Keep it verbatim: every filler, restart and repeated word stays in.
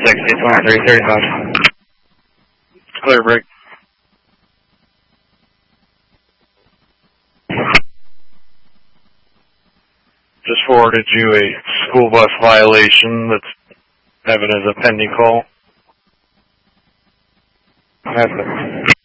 sixty, twenty-three, thirty-five. Clear break. Just forwarded you a school bus violation that's having as a pending call. Okay.